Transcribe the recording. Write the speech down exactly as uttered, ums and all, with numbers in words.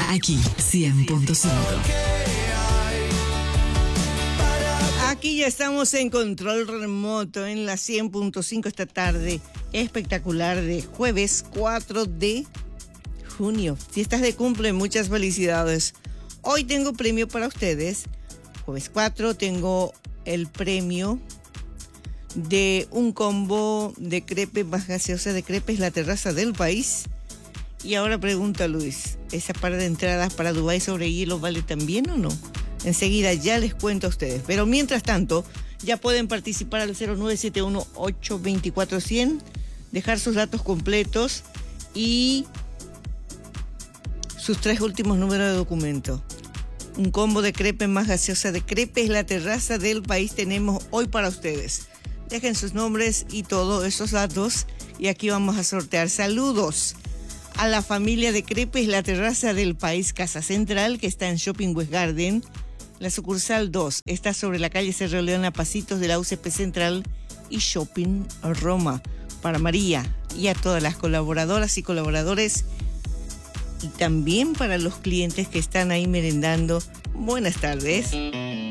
Aquí, cien punto cinco. Aquí ya estamos en control remoto en la cien punto cinco esta tarde espectacular de jueves cuatro de junio. Si estás de cumple, muchas felicidades. Hoy tengo premio para ustedes. Jueves cuatro tengo el premio de un combo de crepes más gaseosa de crepes La Terraza del País. Y ahora pregunta Luis, ¿esa par de entradas para Dubái sobre hielo vale también o no? Enseguida ya les cuento a ustedes. Pero mientras tanto, ya pueden participar al cero nueve siete uno, ocho dos cuatro, cien, dejar sus datos completos y sus tres últimos números de documento. Un combo de crepes más gaseosa de crepes La Terraza del País tenemos hoy para ustedes. Dejen sus nombres y todos esos datos y aquí vamos a sortear. Saludos a la familia de crepes La Terraza del País Casa Central, que está en Shopping West Garden. La sucursal dos está sobre la calle Cerro León a pasitos de la U C P Central y Shopping Roma. Para María y a todas las colaboradoras y colaboradores y también para los clientes que están ahí merendando. Buenas tardes.